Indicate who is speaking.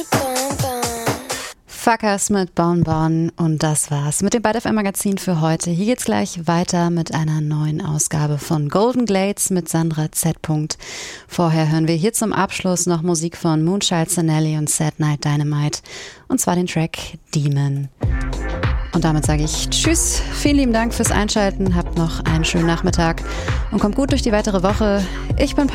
Speaker 1: Fuckers mit Bon Bon und das war's mit dem Byte FM Magazin für heute. Hier geht's gleich weiter mit einer neuen Ausgabe von Golden Glades mit Sandra Z. Vorher hören wir hier zum Abschluss noch Musik von Moonchild Sanelli und Sad Night Dynamite und zwar den Track Demon. Und damit sage ich Tschüss, vielen lieben Dank fürs Einschalten, habt noch einen schönen Nachmittag und kommt gut durch die weitere Woche. Ich bin